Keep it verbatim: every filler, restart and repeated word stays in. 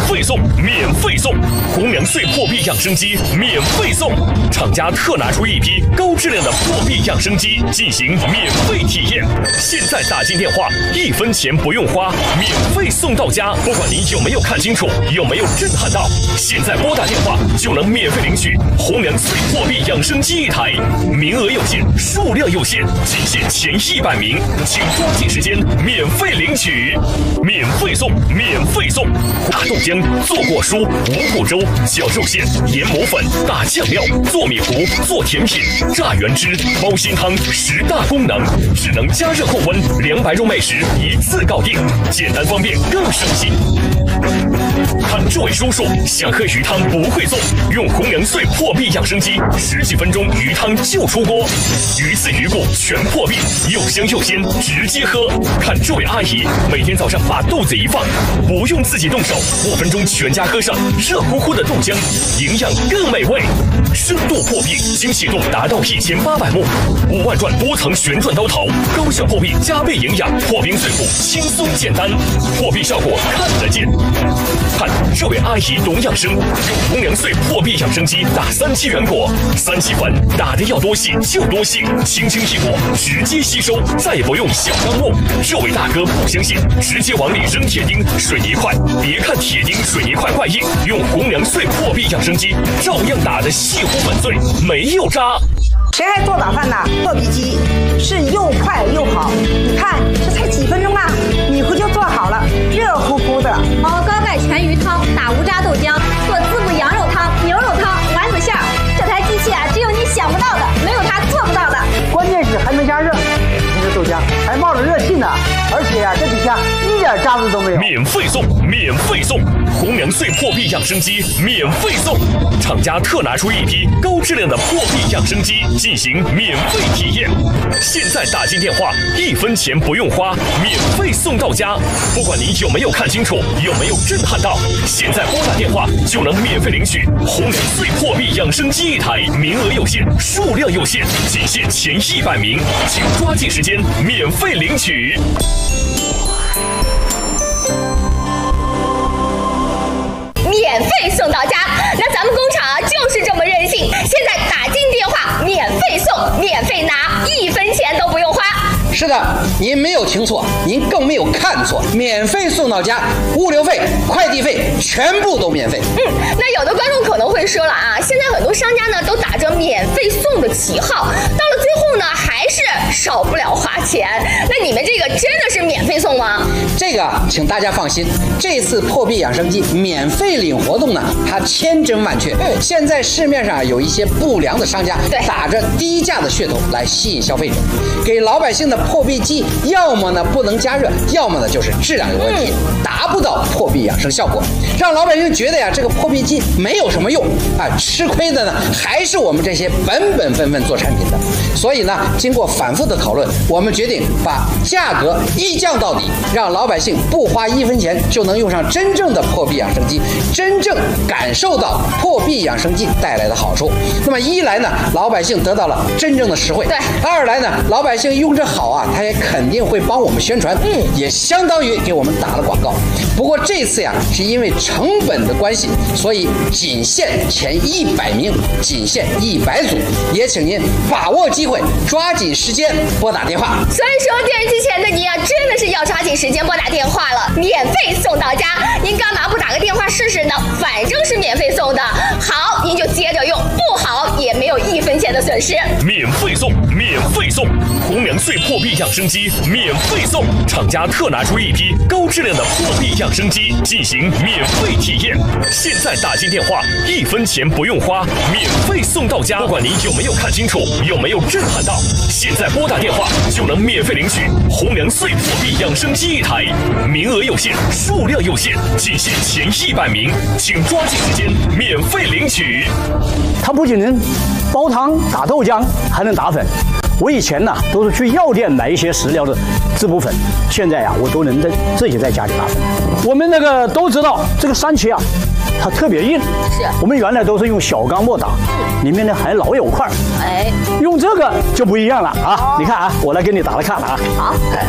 费送，免费送！红粮岁破壁养生机免费送！厂家特拿出一批高质量的破壁养生机进行免费体验，现在打进电话，一分钱不用花，免费送到家。不管您有没有看清楚，有没有震撼到，现在拨打电话就能免费领取红粮岁破壁养生机一台，名额有限，数量有限，仅限前一百名，请抓紧时间免费领取，免费送，免费送！打豆浆、做果蔬、五谷粥、绞肉馅、研磨粉、打酱料、做米糊、做甜品、榨原汁、煲鲜汤，十大功能，只能加热控温，两百入美食一次搞定，简单方便更省心。看这位叔叔想喝鱼汤不会做，用红粮岁破壁养生机，十几分钟鱼汤就出锅，鱼刺鱼骨全破壁，又香又鲜，直接喝。看这位阿姨每天早上把豆子一放，不用自己动手，五分钟全家喝上热乎乎的豆浆，营养更美味。深度破壁，精细度达到一千八百目，五万转多层旋转刀头，高效破壁加倍营养，破冰碎骨轻松简单，破壁效果看得见。看这位阿姨懂养生，用红粮岁破壁养生机打三七原果，三七粉打的要多细就多细，轻轻一抹直接吸收，再也不用小钢木。这位大哥不相信，直接往里扔铁钉、水泥块，别看铁钉、水泥块怪硬，用红粮岁破壁养生机照样打得细乎粉碎，没有渣。 谁还做早饭呢？破壁机是又快又好，你看这才几分钟啊，米糊就做好了，热乎乎的。 熬高钙全鱼汤，打无渣豆浆，做滋补羊肉汤、牛肉汤、丸子馅儿。这台机器啊，只有你想不到的，没有它做不到的。 关键是还能加热，你这豆浆还冒着热气呢，而且呀、啊，这底下一点渣子都没有。 免费送，免费送！红粮岁破壁养生机免费送！厂家特拿出一批高质量的破壁养生机进行免费体验，现在打进电话，一分钱不用花，免费送到家。不管您有没有看清楚，有没有震撼到，现在拨打电话就能免费领取红粮岁破壁养生机一台，名额有限，数量有限，仅限前一百名，请抓紧时间免费领取。 免费送到家，那咱们工厂啊就是这么任性，现在打进电话，免费送，免费拿，一分钱都不用花。 是的，您没有听错，您更没有看错，免费送到家，物流费、快递费全部都免费。 嗯，那有的观众可能会说了啊，现在很多商家呢都打着免费送的旗号，到了最后呢还是少不了花钱。那你们这个真的是免费送吗？ 这个请大家放心，这次破壁养生机免费领活动呢，它千真万确。嗯，现在市面上有一些不良的商家打着低价的噱头来吸引消费者，给老百姓的破壁机要么呢不能加热，要么呢就是质量有问题，嗯、达不到破壁养生效果，让老百姓觉得呀这个破壁机没有什么用啊，吃亏的呢还是我们这些本本分分做产品的。所以呢，经过反复的讨论，我们决定把价格一降到底，让老百姓不花一分钱就能用上真正的破壁养生机，真正感受到破壁养生机带来的好处。那么一来呢，老百姓得到了真正的实惠；对，二来呢，老百姓用着好啊，他也肯定会帮我们宣传，嗯，也相当于给我们打了广告。不过这次呀，是因为成本的关系，所以仅限前一百名，仅限一百组，也请您把握机会，抓紧时间拨打电话。 所以说，电视机前的您啊，真的是要抓紧时间拨打电话了，免费送到家，您干嘛不打个电话试试呢？反正是免费送的，好您就接着用，不好也没有一分钱的损失。 免费送，免费送！红粮岁破壁养生机免费送！厂家特拿出一批高质量的破壁养生机进行免费体验，现在打进电话，一分钱不用花，免费送到家。不管您有没有看清楚，有没有震撼到，现在拨打电话就能免费领取红粮岁破壁养生机一台，名额有限，数量有限，仅限前一百名，请抓紧时间免费领取。 它不仅能煲汤、打豆浆，还能打粉。我以前呢都是去药店买一些食疗的滋补粉，现在呀我都能在自己在家里打粉。我们那个都知道这个三七啊，它特别硬，是我们原来都是用小钢末打，里面呢还老有块，哎，用这个就不一样了啊！你看啊，我来给你打来看啊，好。